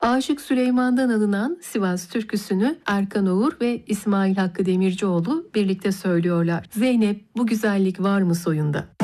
Aşık Süleyman'dan alınan Sivas türküsünü Erkan Oğur ve İsmail Hakkı Demircioğlu birlikte söylüyorlar. Zeynep, bu güzellik var mı soyunda?